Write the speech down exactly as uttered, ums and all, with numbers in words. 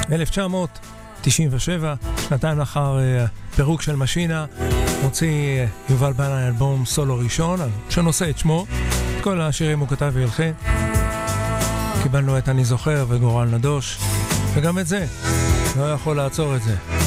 אלף תשע מאות תשעים ושבע, שנתיים לאחר פירוק של משינה, מוציא יובל בנאי אלבום סולו ראשון, שנושא את שמו. את כל השירים הוא כתב והלחין. קיבלנו את אני זוכר וגורל נדוש, וגם את זה לא יכול לעצור את זה.